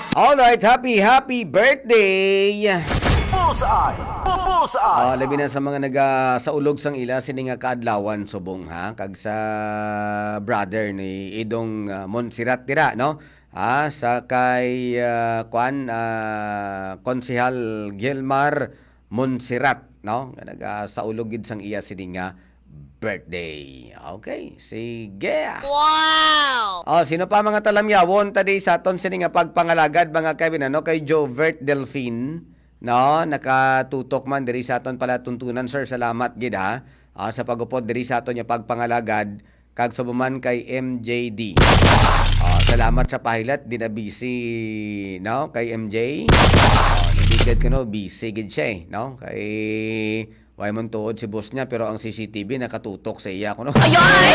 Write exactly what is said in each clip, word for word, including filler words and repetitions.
Alright, happy, happy birthday! Bullseye! Bullseye! Ah, labi na sa mga naga sa ulog sang ila sini nga kaadlawan subong ha kag sa brother ni Idong uh, Monserrat dira no. Ah, sa kay uh, Kwan uh, Konsehal Gilmar Monserrat no nga naga sa ulog gid sang iya sini nga birthday. Okay, sige. Wow! Oh, sino pa mga talamyawon tadi sa aton sini nga pagpangalagad mga kaibigan no kay Jovert Delfin no nakatutok man diri sa aton pala tuntunan sir, salamat gid ha ah, sa pagupod diri sa aton nga pagpangalagad kag subuman kay M J D. Ah, salamat sa pahilat di na busy no kay M J. Ah, nabigad ko no busy gid siya eh, no kay way man tuod si boss niya pero ang C C T V nakatutok sa iya ko no. Ayay!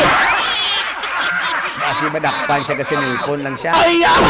Kasi madakpan siya kasi nilpon lang siya. Ayay!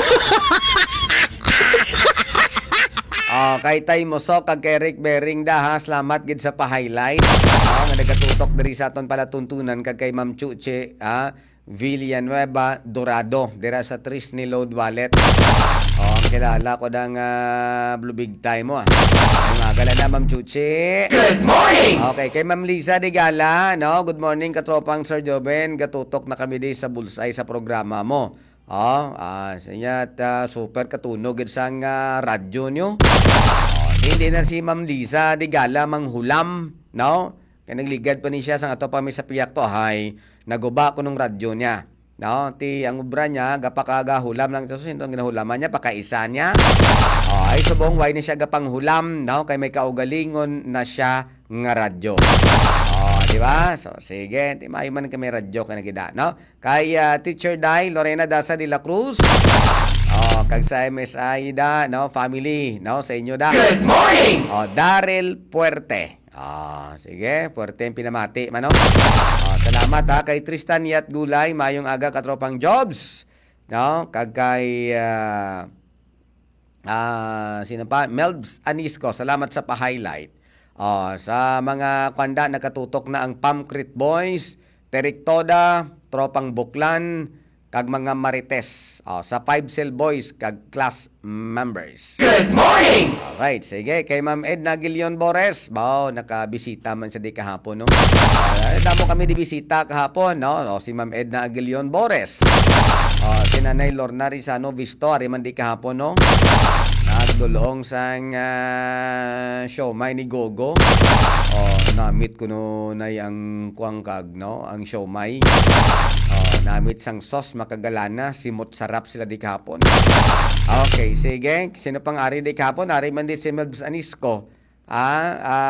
Oh, kay Tay Moso kag kay Rick Bering da ha, salamat gid sa pa-highlight. Oh, nga nagatutok diri sa aton pala tuntunan kag kay Ma'am Chuche ha, Villanueva Dorado dira sa Tris ni Load Wallet. Oh, ang kilala ko dang uh, Blue Big Time mo ah. Ang agala na Ma'am Chuche. Good morning! Okay, kay Ma'am Lisa de Gala, no? Good morning katropang Sir Joven, gatutok na kami di sa Bullseye sa programa mo. Oh, ah, siya uh, super katunog gid sang uh, radyo nyo. Oh, hindi na si Ma'am Lisa de Gala manghulam, no? Kaya nagligad pa ni siya sang ato pa mi sa piyak to, hay. Naguba ko nung radyo niya. No, ti ang ubra niya gapakaga hulam lang ito sinto ang ginahulaman niya pakaisa niya. Oh, ay subong way ni siya gapang hulam, no? Kay may kaugalingon na siya nga radyo. Oh, di ba? So sige, di may man kami radyo ka nagida, no? Kay uh, Teacher Dai Lorena Daza de la Cruz. Oh, kag sa M S I da, no, family, no, sa inyo da. Good morning! Oh, Daryl Puerte. Ah, sige, Puerte ang pinamati, mano. Oh, salamat ha kay Tristan Yat Gulay, mayong aga katropang jobs. No, kag kay uh, uh, sino pa? Melbs Anisco, salamat sa pa-highlight. Oh, sa mga kwanda nakatutok na ang Pamcrit Boys, Terik Toda, Tropang Buklan, kag mga Marites. Oh, sa Five Cell Boys kag class members. Good morning! Alright, sige. Kay Ma'am Edna Gilion Bores. Bao, nakabisita man sa di kahapon, no? Uh, damo kami di bisita kahapon, no? O, si Ma'am Edna Gilion Bores. O, si Nanay Lorna Rizano Visto, ari man di kahapon, no? Nagdulong sang uh, siomay ni Gogo. O, namit ko no na ang kuangkag, no? Ang siomay. O, namit sang sos makagalana, simot sarap sila di kahapon. Okay, sige. Sino pang ari di kahapon? Ari man di si Melbs Anisco. Ah,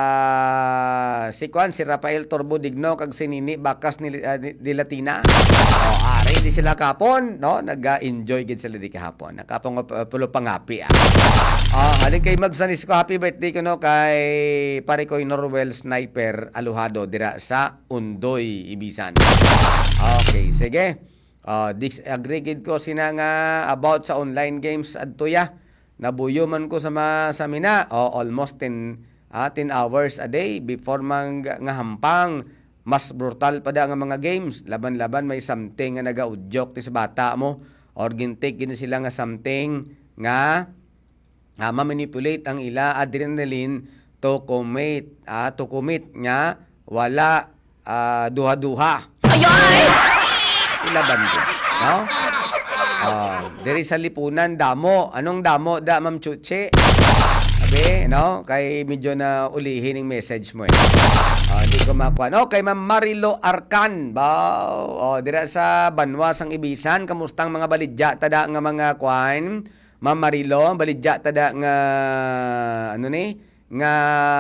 ah, si Juan, si Rafael Torbo Digno, kag si Nini Bakas ni, uh, di Latina. Oh, ari di sila kahapon, no? Nag-enjoy gid sila di kahapon. Nakapong uh, pulo pangapi. Ah, ah halin kay Melbs Anisco, happy birthday ko no kay pare ko Norwell Sniper Aluhado dira sa Undoy, Ibisan. Okay, sige. Uh, disagree ko sina nga about sa online games adto ya. Nabuyo man ko sa ma, sa mina. Oh, almost ten, ah, ten hours a day before mang nga hampang. Mas brutal pa da nga mga games. Laban-laban may something nga nagaudyok ti sa bata mo. Or gintik gina sila nga something nga ah, ma-manipulate ang ila adrenaline to commit, ah, to commit nga wala ah, duha-duha. Ayay! Ilaban ko, no? Ah, diri sa lipunan damo. Anong damo da Ma'am Chuche? Sabi, no? Kay medyo na ulihin ang message mo eh. Ah, hindi ko makuha. No, kay Ma'am Marilo Arcan. Ba, oh, dira sa Banwa sang Ibisan, kamustang mga balidya tada nga mga kwan? Ma'am Marilo, balidya tada nga ano ni? Nga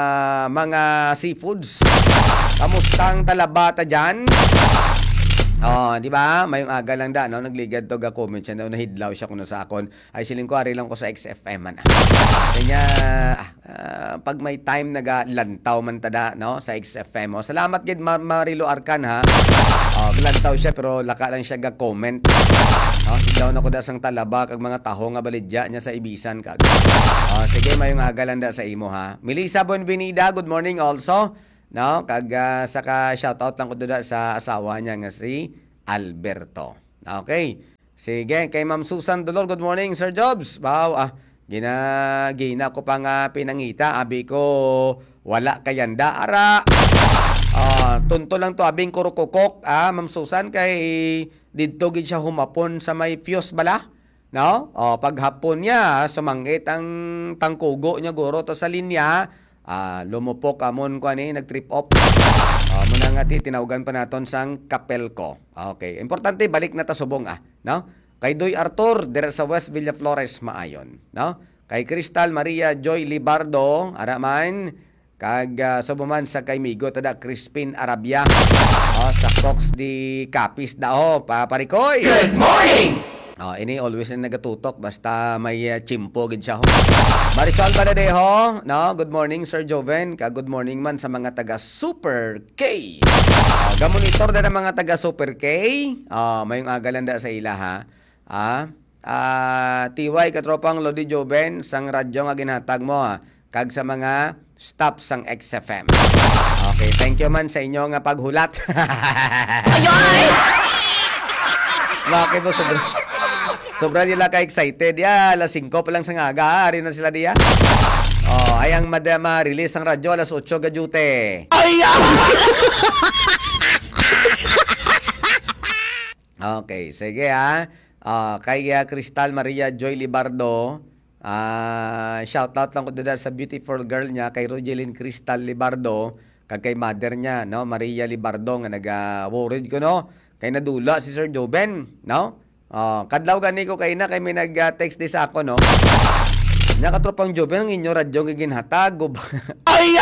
mga seafoods. Kamustang talabata diyan? Oh, di ba? Mayong aga lang da, no? Nagligad to ga comment siya, no? Nahidlaw siya kuno sa akon. Ay siling ko ari lang ko sa X F M man. Kanya uh, pag may time naga lantaw man tada, no? Sa X F M. Oh, salamat gid Mar Marilo Arcan ha. Oh, lantaw siya pero laka lang siya ga comment. No? Hidlaw na ko da sang talaba kag mga taho nga balidya niya sa Ibisan kag. Oh, sige mayong aga lang da sa imo ha. Melissa Bonvenida, good morning also. No, kag uh, saka shoutout lang ko doon sa asawa niya nga si Alberto. Okay. Sige, kay Ma'am Susan Dolor, good morning, Sir Jobs. Wow, ah, gina, gina ko pa nga pinangita. Abi ko, wala kayanda. Ara, ah, tunto lang to, abing kurukukok, ah, Ma'am Susan, kay dito gid siya humapon sa may fuse bala. No? O, paghapon niya, sumanggit ang tangkugo niya, guro, to sa linya, ah, lumupok amon ko ani, nag-trip off. Uh, muna nga ti, tinawgan pa naton sang Kapelco. Okay. Importante, balik na ta subong ah. No? Kay Doy Arthur, dire sa West Villa Flores, maayon. No? Kay Crystal Maria Joy Libardo, araman. Kag uh, subuman sa kay Migo, tada Crispin Arabia. Oh, sa Cox di Capis dao, paparikoy. Good morning! Oh, ini always na nagatutok basta may uh, chimpo gid siya ho. Marichal Baladejo, no? Good morning Sir Joven, ka good morning man sa mga taga Super K. Oh, gamonitor na ng mga taga Super K. Oh, mayong agalanda sa ila ha. Ah, ah T Y katropang Lodi Joven sang radyo nga ginhatag mo ha. Kag sa mga staff sang X F M. Okay, thank you man sa inyo nga paghulat. Ayoy! Bakit mo sobrang Sobra nila ka-excited. Ya, alas singko pa lang sa ngaga. Ari na sila diya. Oh, ayang madama release ang radyo alas otso gajute. Ay! Okay, sige ha. Ah, kay uh, Crystal Maria Joy Libardo. Ah, shout out lang ko dito sa beautiful girl niya kay Rogelyn Crystal Libardo, kag kay mother niya, no, Maria Libardo nga naga-worried ko no. Kay nadula si Sir Joven, no? Oh, kadlaw gani ko kay na kay may nag-text di sa ako no. Nya katropang Joven ang inyo radyo nga ginhatag. Ay!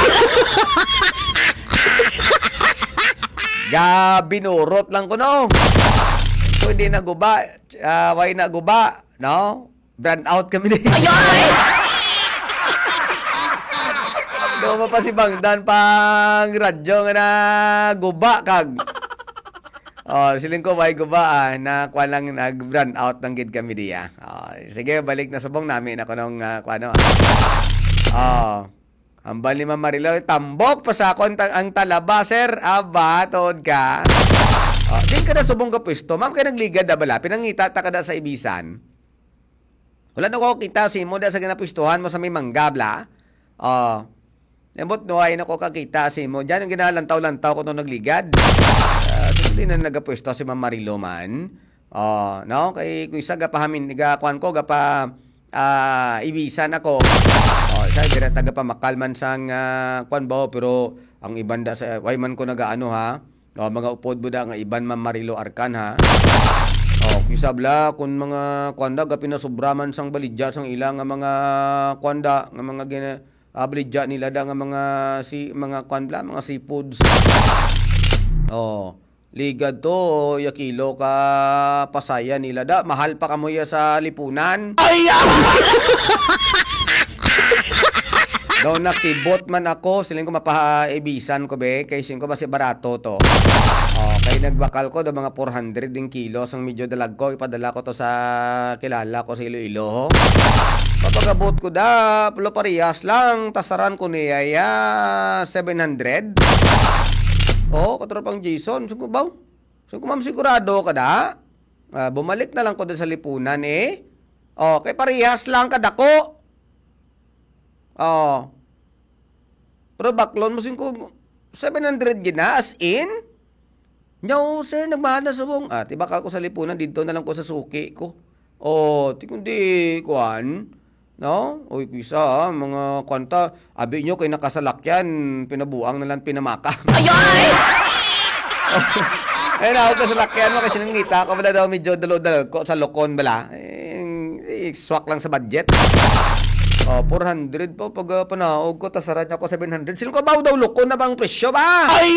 Ga binurot lang ko no. So hindi na guba, uh, why na guba, no? Brand out kami din. Ayoy! Do mo pa si Bangdan pang radyo nga na guba kag. Oh, siling ko why guba ah, na kwa lang nag-brand out ng gid kami diya. Oh, sige, balik na subong namin ako nung uh, kwa no. Oh. Ang bali Ma'am Marilo, tambok pa sa akong ta- ang talaba, sir. Aba, tod ka. Oh, din ka na subong ka pwesto. Ma'am, kay nagligad da bala. Pinangita ta kada sa Ibisan. Wala na ko kita si mo da sa ginapwestuhan mo sa may manggabla. Oh. Nembot no ay nako kakita si mo. Diyan ang ginalantaw-lantaw ko nung nagligad. Uh, Hindi na nagapwesto si Ma'am Marilo man. Oh, no? Kay kung isa gapahamin, gakuan ko, gapa uh, Ibisan ako. Oh, isa dire taga pa makalman sang uh, kwan ba pero ang iban da sa way man ko nagaano ha. Oh, mga upod buda nga iban Ma'am Marilo Arcan ha. Oh, kisabla kun mga kwanda ga pinasubraman sang baligya sang ilang nga mga kwanda nga mga gina uh, baligya nila da nga mga si mga kwanbla mga seafoods. Oh, ligad to ya kilo ka pasaya nila da mahal pa kamo ya sa lipunan. Ay! Daw nakibot man ako, siling ko mapaibisan ko be, kay sing ko basi barato to. Oh, kay nagbakal ko do mga four hundred ding kilo sang medyo dalag ko, ipadala ko to sa kilala ko sa Iloilo ho. Papagabot ko da, pulo parehas lang, tasaran ko niya ya seven hundred. Oh, katropang Jason, sing ko baw. Sing ko ma'am sigurado ka da. Uh, bumalik na lang ko doon sa lipunan eh. Oh, kay parehas lang kadako. Oh. Pero baklon mo sing ko seven hundred gina as in. No, sir, nagmahal na subong. Ah, tibakal ko sa lipunan dito na lang ko sa suki ko. Oh, ti kundi kuan. No? Oy, kuisa, mga kwanta, abi nyo kay nakasalakyan, pinabuang na lang pinamaka. Ayoy! Eh, na ako sa lakyan mo kasi nangita ko bala daw medyo dalo-dalo ko sa lokon bala. Eh, swak lang sa budget. Oh, four hundred po pag uh, panaog ko tasaran niya ko seven hundred. Sino ko ba daw lokon na bang presyo ba? Ay!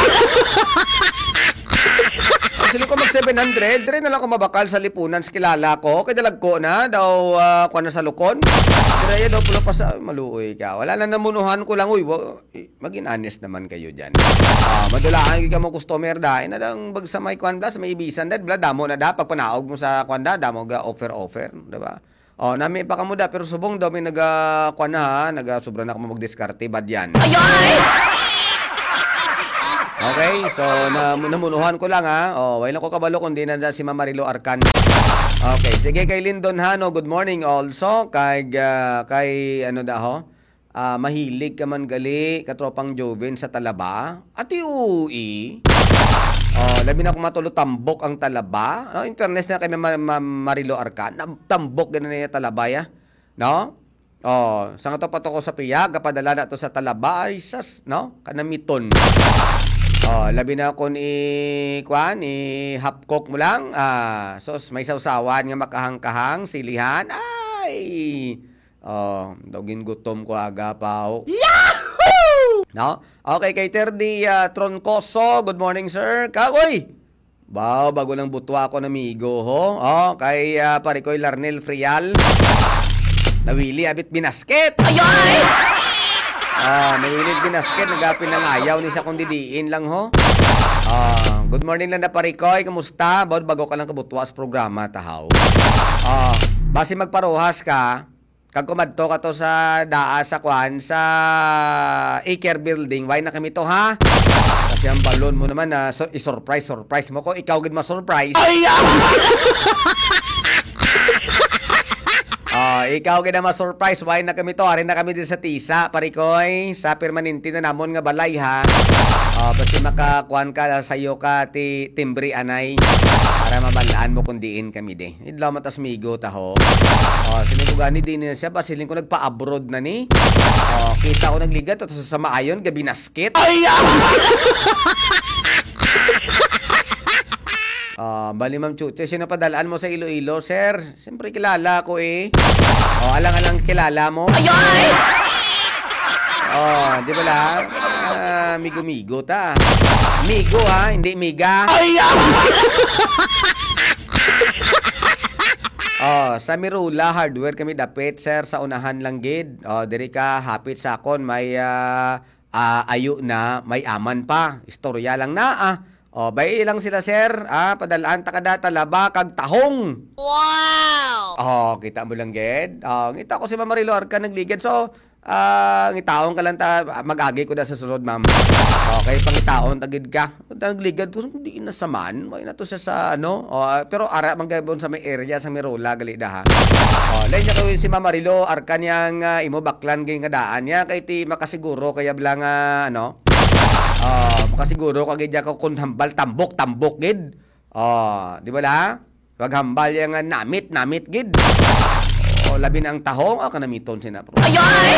Sino ko mag seven hundred, dire na lang ko mabakal sa lipunan sa kilala ko. Kay dalag ko na daw uh, kuha na sa lukon. Dire daw pulo pa sa maluoy ka. Wala na namunuhan ko lang uy. Maging honest naman kayo diyan. Ah, madulaan gyud ka mo customer da. Ina dang bag sa may kuan bla sa may Ibisan dad bla damo na da pag panaog mo sa kuan da damo ga offer offer, di ba? Oh, nami pa kamo da pero subong daw may naga kuan na ha, naga sobra na ko magdiskarte bad yan. Ayoy! Okay, so na, namunuhan ko lang ha. Oh, wala ko kabalo kundi na si Ma'am Marilo Arcan. Okay, sige kay Lindon Hano, good morning also kay uh, kay ano da ho? Ah, mahilig ka man gali katropang Joven sa Talaba. Ati ui. Oh, labi na kung matulo tambok ang Talaba. No, in fairness na kay Ma'am Ma- Marilo Arcan, tambok ganun niya Talaba ya. No? Oh, sa nga to pato ko sa piyag, kapadala na to sa Talaba ay sas, no? Kanamiton. Oh, labi na ko ni kwan, ni hapkok mo lang. Ah, sos may sausawan nga makahang-kahang, silihan. Ay. Oh, dogin gutom ko aga pa. Yahoo! No? Okay, kay Terdy uh, Troncoso, good morning sir. Kagoy. Bao, bago lang butwa ko na migo ho. Oh, kay uh, pare ko'y Larnel Frial. Nawili abit binasket. Ayoy! Ah, nawili binasket, nagapin ng ayaw ni sa kundi diin lang ho. Ah, good morning lang na parikoy, kamusta? Bago bago ka lang kabutwa sa programa tahaw. Ah, base magparuhas ka, kag kumadto ka to sa daa sa kwan sa Acre Building, why na kami to ha? Kasi ang balon mo naman na so, i-surprise surprise mo ko, ikaw gid ma-surprise. Ay! Ah, ikaw kaya ma-surprise, why na kami to? Ari na kami din sa Tisa, parikoy, sa permanente na namon nga balay ha. Ah, basta makakuan ka sa iyo ka ti timbre anay para mabalaan mo kung diin kami de. Idlaw matas migo taho. Ah, sinugani din niya siya, basiling ko nagpa-abroad na ni. Ah, kita ko nagligat at sa maayon gabi nasket. Ay! Ah, bali Ma'am Chuche, sino padalaan mo sa Iloilo, sir? Siyempre kilala ko eh. Oh, alang-alang kilala mo. Ayoy! Oh, di ba la? Ah, migo-migo ta. Migo ha, hindi miga. Ay! Oh, sa Mirula Hardware kami dapit, sir, sa unahan lang gid. Oh, diri ka hapit sa akon may ah, ah, ayo na, may aman pa. Istorya lang na ah. Oh, bay lang sila, sir. Ah, padalaan ta kada talaba kag tahong. Wow! Oh, kita mo lang gid. Oh, ngita ko si Ma'am Marilo Arcan nagligid. So, ah, ngitaon ka lang ta mag-agi ko da sa sulod, ma'am. Okay, pangitaon tagid ka. Nagligid ko hindi na saman. May na to siya sa ano. Oh, pero ara man gabon sa may area sa Mirula gali da ha. Oh, lain niya ko si Ma'am Marilo Arcan yang uh, imo baklan gay nga daan niya kay ti makasiguro kaya blang uh, ano. Ah, uh, makasiguro kag gid ko kun hambal tambok tambok gid. Oh, di ba la? Wag hambal yang uh, namit namit gid. Oh, labi na ang tahong ah, kanamiton sina pro. Ayoy!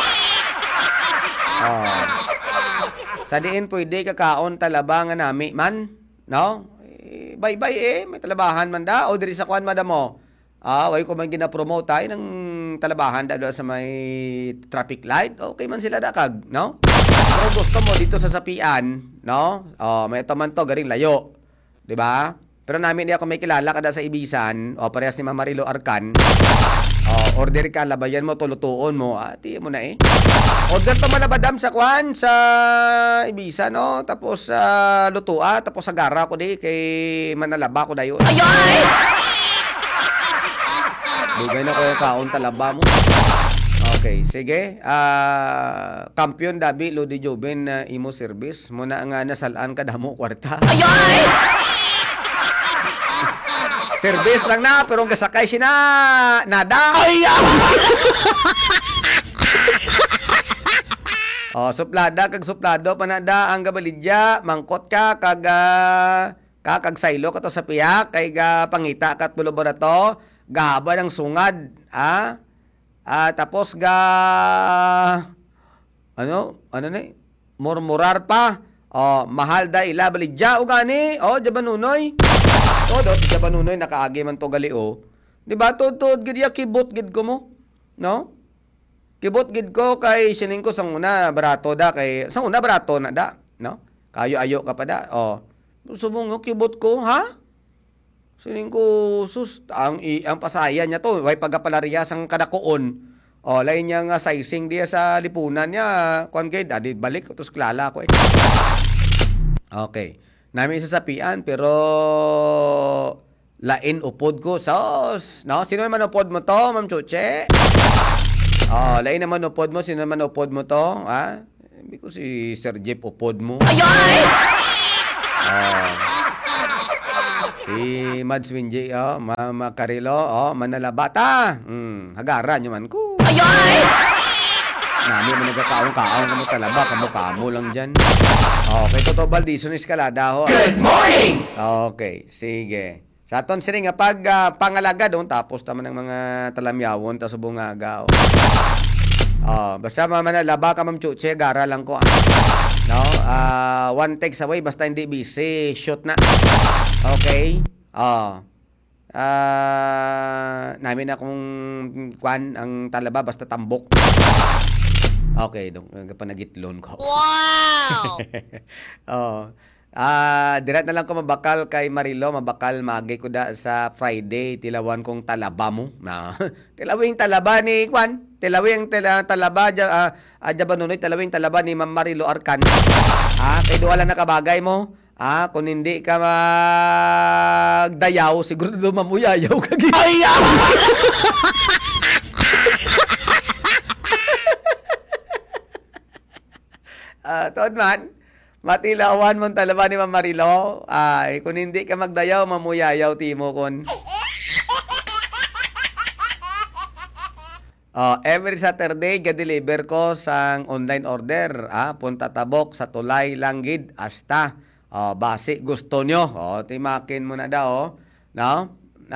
Oh. Sa diin pwede kakaon talaba nga nami man, no? Eh, bye-bye eh, may talabahan man da o diri sa kwan madamo. Ah, way ko man gina-promote tayo ng talabahan da doon sa may traffic light. Okay man sila dakag, no? Pero gusto mo dito sa sapian, no? Oh, may ito man to garing layo. 'Di ba? Pero namin di ako may kilala kada sa Ibisan, o parehas ni Ma'am Marilo Arcan. Oh, order ka labayan mo tulutuon mo. Ah, ti mo na eh. Order pa malabadam sa kwan sa Ibisan, no? Tapos sa uh, lutua, tapos sa gara ko di kay manalaba ko dayon. Ayoy! Dugay na ko yung kaon talaba mo. Okay, sige. Ah, kampiyon dabi Lodi Joven na uh, imo service mo na nga nasalaan ka damo kwarta. Ayoy! Service lang na pero ang gasakay sina nada. Ay! Oh, suplada kag suplado panada ang gabalidya, mangkot ka kag uh, kakag saylo ka to sa piyak kay ga pangita kat bulobo na to, gahaba ng sungad, ah? Ah, tapos ga ano? Ano ni? Murmurar pa. Oh, mahal da ila balidya o gani. Oh, jabanunoy. Todo si jabanunoy nakaagi man to gali o. Di batud-tud gid ya kibot gid ko mo? No? Kibot gid ko kay sining ko sang una barato da kay sang una barato na da, no? Kayo-ayo ka pa da. Oh. Subong kibot ko, ha? Sining ko sus ang i, ang pasaya niya to, way pagapalariya sang kadakoon. Oh, lain niya nga sizing diya sa lipunan niya. Kuan kay dadi balik tus klala ko eh. Okay. Namin isasapian pero lain upod ko sos, no? Sino man upod mo to, Ma'am Chuche? Oh, lain naman upod mo, sino man upod mo to, ha? Sabi ko si Sir Jeff upod mo. Ayoy! Oh. Si Mads Winji, oh, Mama Carilo, oh, manalabata. Hmm, hagaran nyo man ko. Ayoy! Nami mo nagkakaong-kaong kamo talaba, kamo-kamo lang dyan. Okay, totoo Baldison Escalada ho. Good morning! Okay, sige. Sa aton sini nga pag uh, pangalaga doon, tapos naman ng mga talamyawon, tapos bungaga. Oh. Oh, basta mamanalaba ka, Ma'am Chuche, gara lang ko. Ah. No? Uh, one text away, basta hindi busy, shoot na. Okay? Oh. Ah, namin na kung kwan ang talaba basta tambok. Okay, dong panagitlon ko. Wow! Oh. Ah, diret na lang ko mabakal kay Marilo, mabakal magi ko da sa Friday tilawan kong talaba mo. Na. Tilawing talaba ni Kwan. Tilawing tila, talaba ja uh, uh, Jabanonoy, tilawing talaba ni Ma'am Marilo Arcan. Ah, kay duwa lang nakabagay mo. Ah, kung hindi ka magdayaw, siguro do mamuyayaw ka gid. Ay! Ah, tod man. Matilawan mong talaba ni Ma'am Marilo. Ay, kung hindi ka magdayaw, mamuyayaw timo kon. Oh, every Saturday ga-deliver ko sang online order. Ah, punta tabok sa Tulay Langgid hasta oh, basi gusto nyo. Oh, timakin mo na daw, no?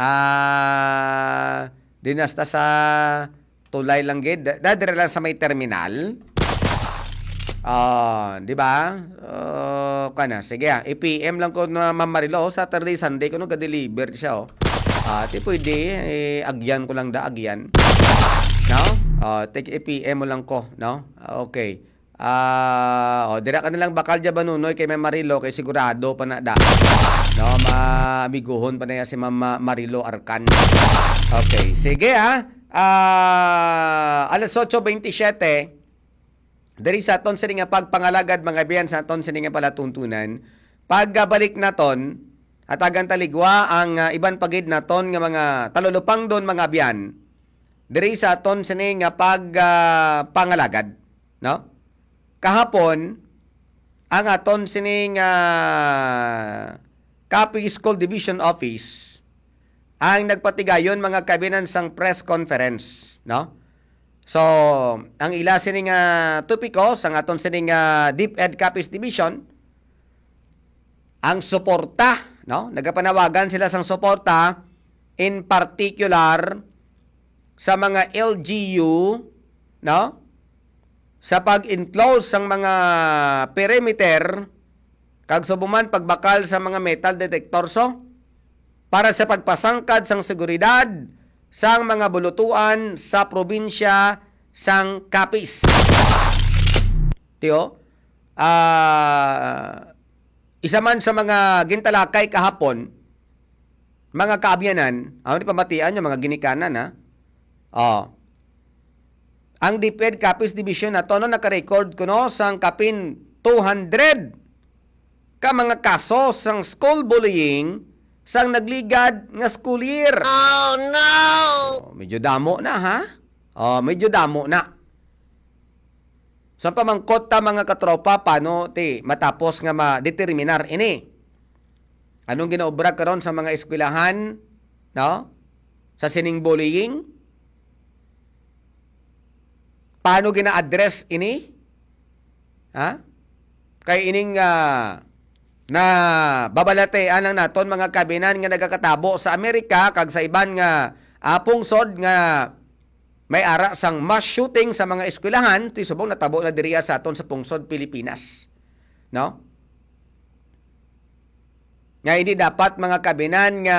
Ah, dinasta sa Tulay Langgid. Dadire lang sa may terminal. Ah, di ba? Uh, kana, sige ah. I-P M lang ko na Ma'am Marilo, Saturday, Sunday ko no ga-deliver siya oh. Ah, ti pwede eh, agyan ko lang da agyan. No? Ah, take I-P M mo lang ko, no? Okay. Ah, oh, dira ka na lang bakal ja banunoy kay Ma'am Marilo kay sigurado pa na da. No, maamiguhon pa na yan si Ma'am Marilo Arcan. Okay, sige ah. Ah, alas eight twenty-seven. Dari sa aton sini nga pagpangalagad mga biyan sa aton sini nga palatuntunan, pagbalik naton at agang taligwa ang uh, iban pagid naton nga mga talulupang don mga biyan. Dari sa aton sini nga pag uh, pangalagad, no? Kahapon ang aton sini nga Capiz School Division Office ang nagpatigayon mga kabinan sang press conference, no? So, ang ila sini nga tupiko sang aton sini nga DepEd Capiz Division ang suporta, no? Nagapanawagan sila sang suporta in particular sa mga L G U, no? Sa pag-enclose sang mga perimeter kag subuman pagbakal sa mga metal detector so para sa pagpasangkad sang seguridad sang mga bulutuan sa probinsya sang Capiz. Tiyo, ah, isa man sa mga gintalakay kahapon, mga kaabyanan, ano ni pamatian yung mga ginikanan, ha? Oh. Ang DepEd Capiz Division na to, no, naka-record ko, no, sang kapin two hundred ka mga kaso sang school bullying sang nagligad nga school year. Oh no! Oh, medyo damo na, ha? Oh, medyo damo na. Sa pamangkot ta mga katropa, paano ti matapos nga ma-determinar ini? Anong ginaobra karon sa mga eskwelahan, no? Sa sining bullying? Paano gina-address ini? Ha? Kay ining uh, na babalatean lang naton mga kabinan nga nagakatabo sa Amerika kag sa iban nga apong sod nga may ara sang mass shooting sa mga eskwelahan ti subong natabo na diriya sa aton sa pungsod Pilipinas, no? Nga hindi dapat mga kabinan nga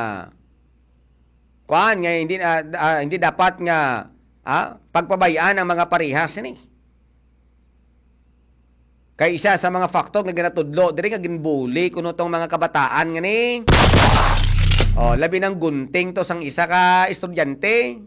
kuan nga hindi uh, uh, hindi dapat nga ah, pagpabayaan ang mga parehas ni. Kay isa sa mga faktor nga ginatudlo, diri nga ginbuli kuno tong mga kabataan nga ni. Oh, labi ng gunting to sang isa ka estudyante.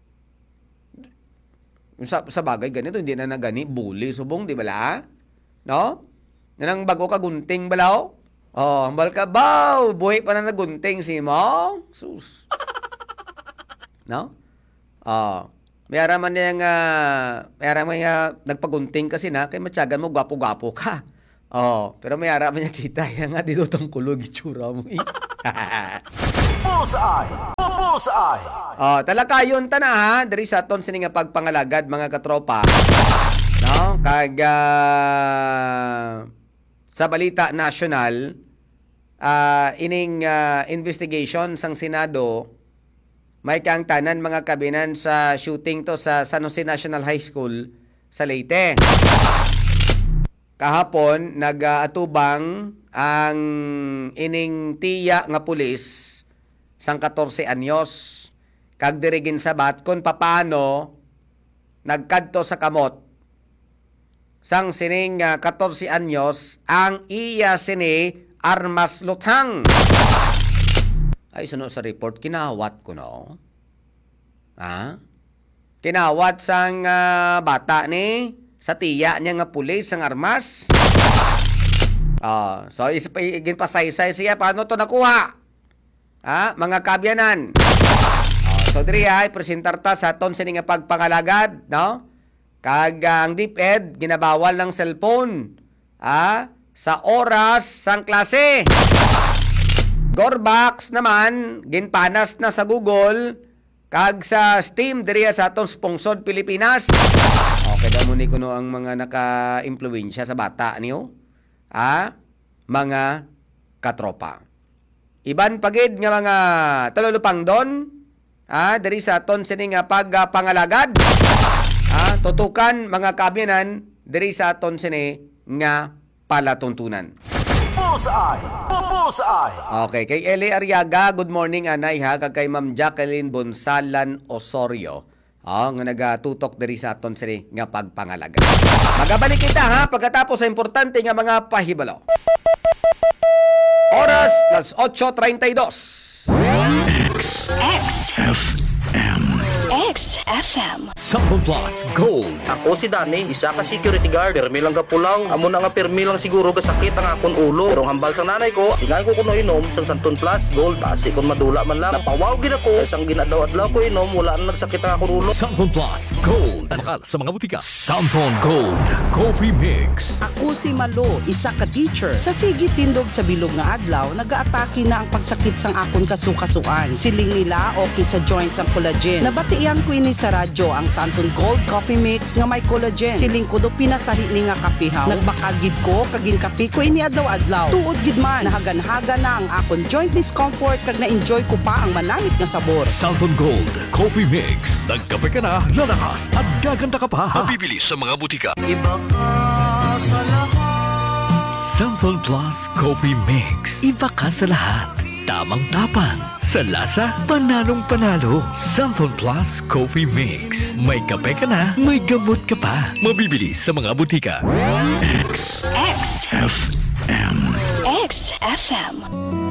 Sa, sa bagay ganito, hindi na nagani, bully, subong, di bala? No? Nanang bago ka gunting balaw? Oh, hambal ka, baw, buhay pa na nagunting si mo? Sus. No? Oh. May araman niya nga, may araman niya nagpagunting kasi na, kay matyagan mo, gwapo-gwapo ka. Oh, pero may araman niya kita, yan nga, dito tong kulog, itsura mo. Eh. Bullseye! Bullseye! Oh, talaka yun ta na ha, dari sa aton sini nga pagpangalagad mga katropa. No, kag uh, sa balita national, uh, ining uh, investigation sang Senado, may kang tanan mga kabinan sa shooting to sa San Jose National High School sa Leyte. Kahapon, nag-atubang ang ining tiya nga pulis sang fourteen anyos. Kag dirigin sabat kung papano nagkadto sa kamot sang sining uh, fourteen anyos ang iya sini armas luthang. Ay, sunod sa report, kinawat ko no. Ha? Kinawat sang uh, bata ni sa tiya niya nga pulis sang armas. Ah, so is ginpasaysay siya paano to nakuha? Ha, mga kabyanan. Oh, so diri ay presentar ta sa aton sini nga pagpangalagad, no? Kag uh, ang DepEd ginabawal ng cellphone, ha, sa oras sang klase. Gorbax naman ginpanas na sa Google kag sa Steam diri sa aton sponsor Pilipinas. Okay daw muni kuno ang mga naka-impluwensya sa bata niyo. Ah, mga katropa. Iban pagid nga mga talulupang don, ah, diri sa aton sini nga pagpangalagad. Ah, tutukan mga kabyanan diri sa aton sini nga palatuntunan. Bullseye! Bullseye! Okay, kay Eli Ariaga, good morning anay ha, kag kay Ma'am Jacqueline Bonsalan Osorio. Oh, nga nagatutok diri sa aton sini nga pagpangalaga. Magabalik kita ha pagkatapos sa importante nga mga pahibalo. Oras las eight thirty-two. X F M. X F M. Sample Plus Gold. Ako si Dani, isa ka security guard. Permi lang ka pulaw. Amo na nga permi lang siguro gasakit ang akon ulo. Pero hambal sa nanay ko, tingay ko kuno inom sang Santon Plus Gold. Basi kon madula man lang. Napawaw gid ako. Sang ginadaw-adlaw ko inom, wala na nagsakit ang akon ulo. Sample Plus Gold. Bakal sa mga butika. Sample Gold Coffee Mix. Ako si Malo, isa ka teacher. Sa sige tindog sa bilog nga adlaw, nagaatake na ang pagsakit sang akon kasukasuan. Siling nila okay sa joints ang collagen. Nabatian ko ini sa radyo ang Santon Gold Coffee Mix nga may collagen. Siling ko do pinasahi ni nga kapihaw. Nagbakagid ko kaging kape ko ini adlaw-adlaw. Tuod gid man nahagan-haga na ang akon joint discomfort kag na-enjoy ko pa ang manamit nga sabor. Sample Gold Coffee Mix. Nagkape ka na, lalakas at gaganda ka pa. Mabibili sa mga butika. Iba ka sa lahat. Sample Plus Coffee Mix. Iba ka sa lahat. Tamang tapang. Sa lasa, panalong panalo. Sample Plus Coffee Mix. May kape ka na, may gamot ka pa. Mabibili sa mga butika. X X F M. X F M.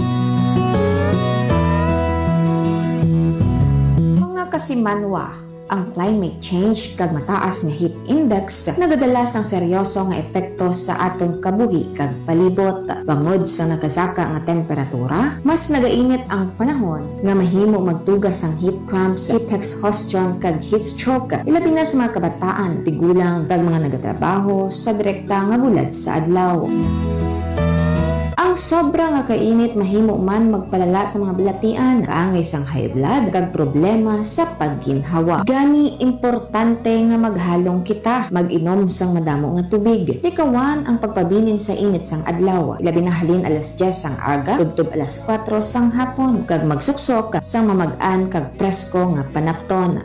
Mga kasimanwa, ang climate change kag mataas nga heat index nagadala sang seryoso nga epekto sa atong kabuhi kag palibot. Bangod sa nakasaka nga temperatura, mas nagainit ang panahon nga mahimo magtugas sang heat cramps, heat exhaustion kag heat stroke. Ilabi na sa mga kabataan, tigulang kag mga nagatrabaho sa direkta nga bulad sa adlaw. Ang sobra nga kainit mahimo man magpalala sa mga balatian, kaangay sang high blood kag problema sa pagginhawa. Gani importante nga maghalong kita, mag-inom sang madamo nga tubig. Tikawan ang pagpabilin sa init sang adlaw. Ilabi na halin alas diyes sang aga, tubtob alas kwatro sang hapon, kag magsuksok sang mamag-an kag presko nga panapton.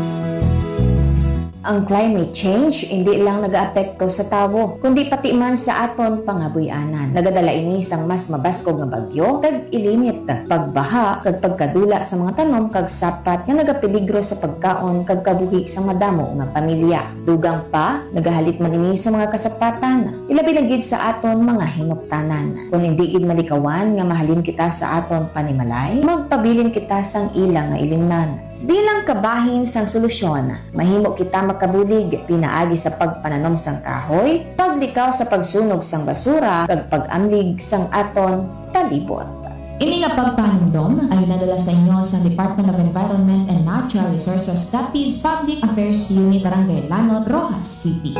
Ang climate change hindi lang nagaapekto sa tawo, kundi pati man sa aton pangabuyanan. Nagadala ini sang mas mabaskog nga bagyo, kag ilinit, pagbaha, kag pagkadula sa mga tanom kag sapat nga nagapeligro sa pagkaon kag kabuhi sa madamo nga pamilya. Dugang pa, nagahalit man ini sa mga kasapatan, ilabi na gid sa aton mga hinuptanan. Kung hindi gid malikawan nga mahalin kita sa aton panimalay, magpabilin kita sang ilang nga ilingnan. Bilang kabahin sang solusyon, mahimo kita makabulig pinaagi sa pagpananom sang kahoy, paglikaw sa pagsunog sang basura, kag pag-amlig sang aton palibot. Ini nga pagpanumdom ay nadala sa inyo sa Department of Environment and Natural Resources Capiz Public Affairs Unit Barangay Lanot, Rojas City.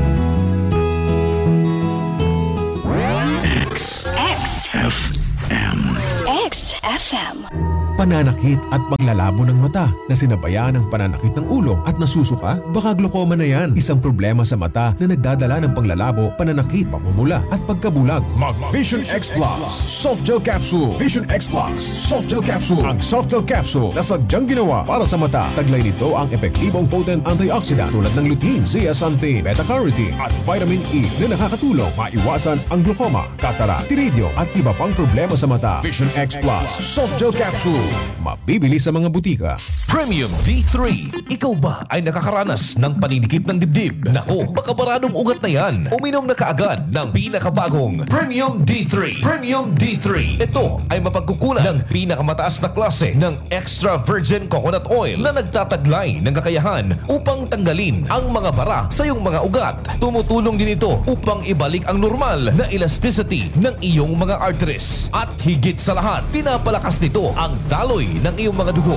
X X F M. X F M. Pananakit at paglalabo ng mata na sinabayan ng pananakit ng ulo at nasusuka, baka glaucoma na yan. Isang problema sa mata na nagdadala ng paglalabo, pananakit, pamumula at pagkabulag. Mag Vision X Plus Soft Gel Capsule. Vision X Plus Soft Gel Capsule. Ang Soft Gel Capsule na sadyang ginawa para sa mata. Taglay nito ang epektibong potent antioxidant tulad ng lutein, zeaxanthin, beta-carotene at vitamin E na nakakatulong maiwasan ang glaucoma, katarak, tiridyo at iba pang problema sa mata. Vision X Plus Soft Gel Capsule. Mabibili sa mga butika. Premium D three. Ikaw ba ay nakakaranas ng paninikip ng dibdib? Nako, baka maradong ugat na yan. Uminom na kaagad ng pinakabagong Premium D three. Premium D three. Ito ay mapagkukunan ng pinakamataas na klase ng extra virgin coconut oil na nagtataglay ng kakayahan upang tanggalin ang mga bara sa iyong mga ugat. Tumutulong din ito upang ibalik ang normal na elasticity ng iyong mga arteries. At higit sa lahat, pinapalakas nito ang daloy ng iyong mga dugo.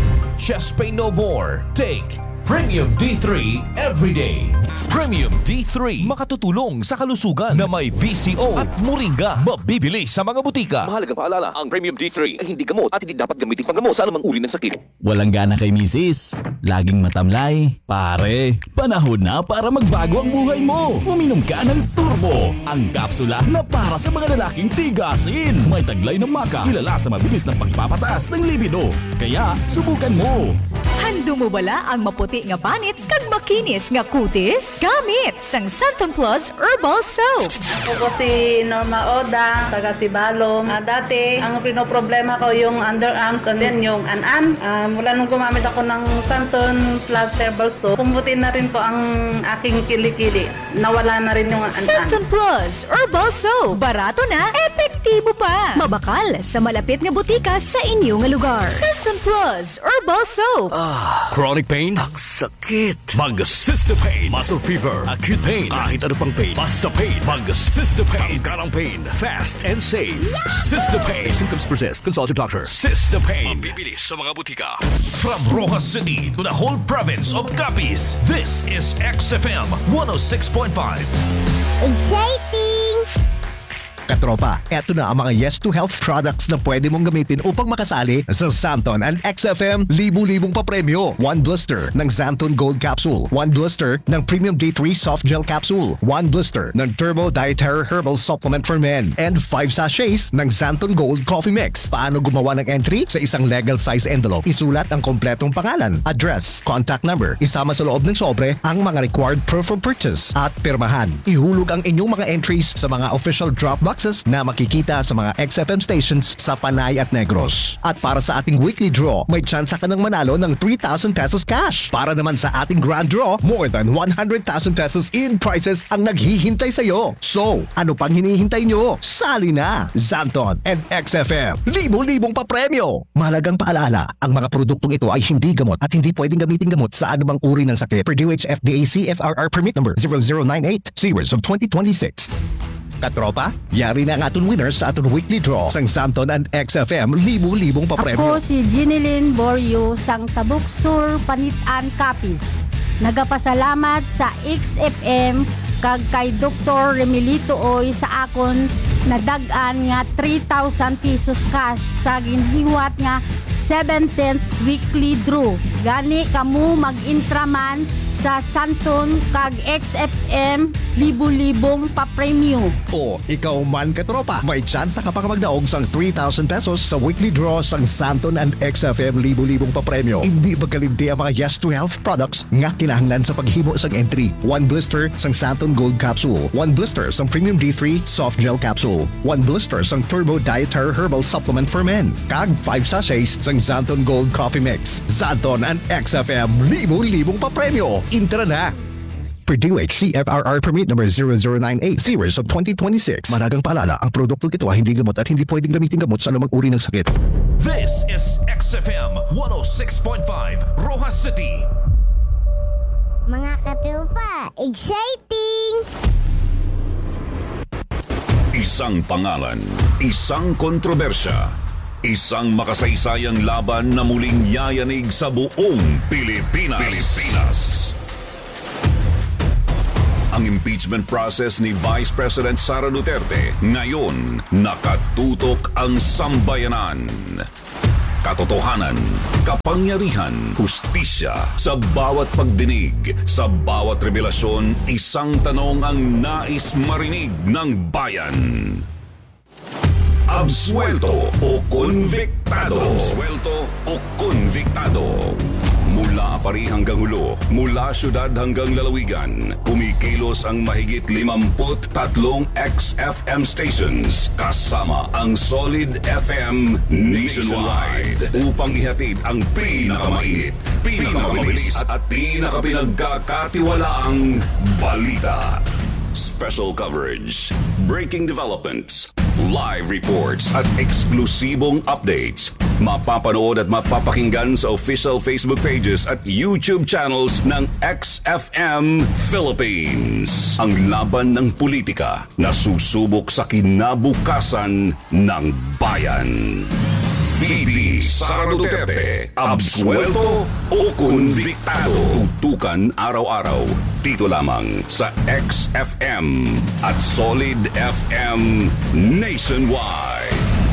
Chest pain no more. Take Premium D three everyday. Premium D three makatutulong sa kalusugan na may V C O at moringa. Mabibili sa mga butika. Mahalagang paalala, ang Premium D three ay hindi gamot at hindi dapat gamitin panggamot sa anumang uri ng sakit. Walang gana kay misis, laging matamlay. Pare, panahon na para magbago ang buhay mo. Uminom ka ng Turbo, ang kapsula na para sa mga lalaking tigasin. May taglay ng maka, kilala sa mabilis na pagpapataas ng libido. Kaya, subukan mo. Hando mo bala ang maputi nga panit kag makinis nga kutis? Gamit sang Santon Plus Herbal Soap. Ako si Norma Oda, taga Sibalom. Uh, dati, ang pinoproblema ko yung underarms and then yung an-an. Uh, mula nung gumamit ako ng Santon Plus Herbal Soap, pumuti na rin po ang aking kilikili. Nawala na rin yung an-an. Santon Plus Herbal Soap. Barato na, epektibo pa. Mabakal sa malapit nga butika sa inyo nga lugar. Santon Plus Herbal Soap. Ah, chronic pain? Ang sakit. Mag-Cystopain. Muscle fever. Acute pain. Kahit ano pang pain. Basta pain. Mag-Cystopain. Tanggarang pain. Fast and safe. Cystopain. If symptoms persist, consult your doctor. Cystopain. Mabibili sa mga butika. From Rojas City to the whole province of Capiz, this is X F M one oh six point five. Exciting! Katropa, eto na ang mga Yes to Health products na pwede mong gamitin upang makasali sa Santon and X F M libu-libong papremyo. One blister ng Santon Gold Capsule. One blister ng Premium D three Soft Gel Capsule. One blister ng Turbo Dietary Herbal Supplement for Men. And five sachets ng Santon Gold Coffee Mix. Paano gumawa ng entry? Sa isang legal size envelope, isulat ang kompletong pangalan, address, contact number. Isama sa loob ng sobre ang mga required proof of purchase at pirmahan. Ihulog ang inyong mga entries sa mga official drop box na makikita sa mga X F M stations sa Panay at Negros. At para sa ating weekly draw, may tsansa ka ng manalo ng three thousand pesos cash. Para naman sa ating grand draw, more than one hundred thousand pesos in prizes ang naghihintay sa iyo. So, ano pang hinihintay nyo? Sali na! Santon and X F M, libo-libong papremyo! Mahalagang paalala, ang mga produktong ito ay hindi gamot at hindi pwedeng gamitin gamot sa anumang uri ng sakit. Per D O H F D A C F R R permit number zero zero nine eight, series of twenty twenty-six. Katropa, yari na ang aton winners sa aton weekly draw sang Santon and X F M libu-libong papremyo. Ako si Ginilyn Borio sang Tabuk Sur, Panitan, Capiz. Nagapasalamat sa X F M kag kay Doktor Remilito Oy sa akon nadagan nga three thousand pesos cash sa ginhiwat nga seventeenth weekly draw. Gani kamo mag-intraman sa Santon kag X F M libu-libong papremyo. O ikaw man katropa, may chance ka pa magdaog sang three thousand pesos sa weekly draw sang Santon and X F M libu-libong papremyo. Hindi magkalimti ang mga Yes to Health products nga kinahanglan sa paghimo sang entry. One blister sang Santon Gold Capsule. One blister sang Premium D three Soft Gel Capsule. One blister sang Turbo Dietary Herbal Supplement for Men. Kag five sachets sang Santon Gold Coffee Mix. Santon and X F M libu-libong papremyo. Intra na! Per D O H C F R R permit number zero zero nine eight, series of twenty twenty-six. Maragang paalala, ang produktong ito ay hindi gamot at hindi pwedeng gamitin gamot sa anumang uri ng sakit. This is X F M one oh six point five, Rojas City. Mga katropa, exciting! Isang pangalan, isang kontrobersya, Isang makasaysayang laban na muling yayanig sa buong Pilipinas. Pilipinas. Ang impeachment process ni Vice President Sara Duterte ngayon nakatutok ang sambayanan. Katotohanan, kapangyarihan, hustisya sa bawat pagdinig, sa bawat revelasyon, isang tanong ang nais marinig ng bayan. Absuelto o konviktado? Absuelto o konviktado? Mula Apari hanggang Hulo, mula syudad hanggang lalawigan, kumikilos ang mahigit limamput tatlong X F M stations kasama ang Solid F M nationwide upang ihatid ang pinakamainit, pinakamabilis at pinakapinagkakatiwalaang balita. Special coverage, breaking developments, live reports at eksklusibong updates. Mapapanood at mapapakinggan sa official Facebook pages at YouTube channels ng X F M Philippines. Ang laban ng politika na susubok sa kinabukasan ng bayan. V P Sara Duterte, absuelto o konviktado? Tutukan araw-araw dito lamang sa X F M at Solid F M nationwide.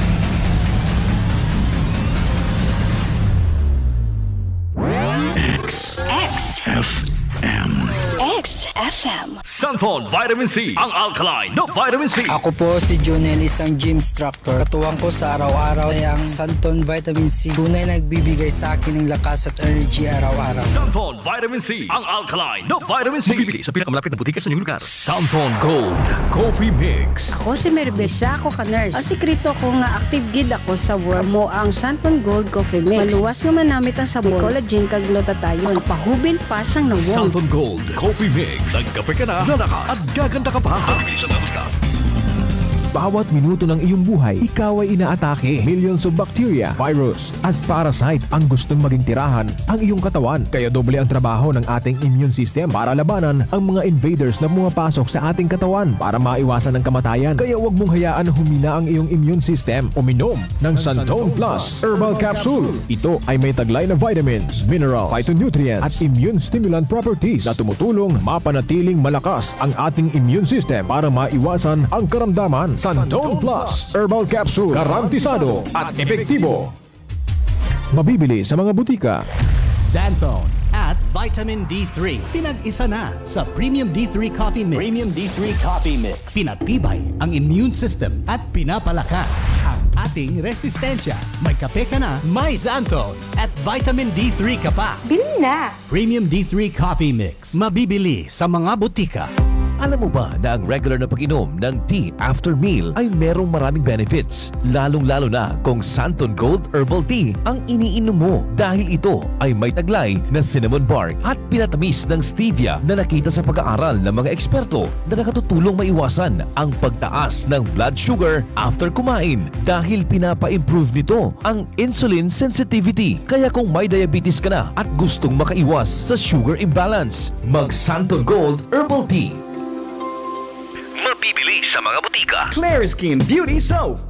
X X F M. X F M. Sanford Vitamin C, ang alkaline no vitamin C. Ako po si Jonel, isang gym instructor. Katuwang ko sa araw-araw ay ang Santon Vitamin C. Tunay nagbibigay sa akin ng lakas at energy araw-araw. Sanford Vitamin C, ang alkaline no vitamin C. Mabibili sa pinakamalapit na butika sa inyong lugar. Sanford Gold Coffee Mix. Ako si Merbesa, ako ka nurse. Ang sikreto ko nga active gid ako sa work mo ang Santon Gold Coffee Mix. Maluwas nga manamit ang sabon, collagen kag glutathione. Makapahubil pa sang nawong. Sanford Gold Coffee Mix. Nagkape ka na, lalakas at gaganda ka pa. Mabibili sa mga lugar. Bawat minuto ng iyong buhay, ikaw ay inaatake. Millions of bacteria, virus, at parasite ang gustong maging tirahan ang iyong katawan. Kaya doble ang trabaho ng ating immune system para labanan ang mga invaders na pumapasok sa ating katawan para maiwasan ang kamatayan. Kaya huwag mong hayaan na humina ang iyong immune system. Uminom ng Santon Plus Herbal Capsule. Ito ay may taglay na vitamins, mineral, phytonutrients, at immune stimulant properties na tumutulong mapanatiling malakas ang ating immune system para maiwasan ang karamdaman. Santon Plus Herbal Capsule, garantisado at epektibo. Mabibili sa mga butika. Xanthone at Vitamin D three. Pinag-isa na sa Premium D three Coffee Mix. Premium D three Coffee Mix. Pinatibay ang immune system at pinapalakas ang ating resistensya. May kape ka na, may Xanthone at Vitamin D three ka pa. Bili na! Premium D three Coffee Mix. Mabibili sa mga butika. Alam mo ba na ang regular na pag-inom ng tea after meal ay merong maraming benefits? Lalong-lalo na kung Santon Gold Herbal Tea ang iniinom mo dahil ito ay may taglay na cinnamon bark at pinatamis ng stevia na nakita sa pag-aaral ng mga eksperto na nakatutulong maiwasan ang pagtaas ng blood sugar after kumain dahil pinapa-improve nito ang insulin sensitivity. Kaya kung may diabetes ka na at gustong makaiwas sa sugar imbalance, mag Santon Gold Herbal Tea. Mabibili sa mga butika. Clear Skin Beauty Soap.